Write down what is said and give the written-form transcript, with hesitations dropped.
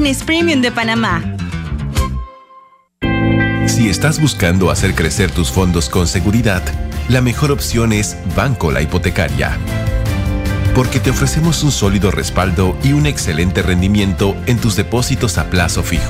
Business Premium de Panamá. Si estás buscando hacer crecer tus fondos con seguridad, la mejor opción es Banco La Hipotecaria. Porque te ofrecemos un sólido respaldo y un excelente rendimiento en tus depósitos a plazo fijo.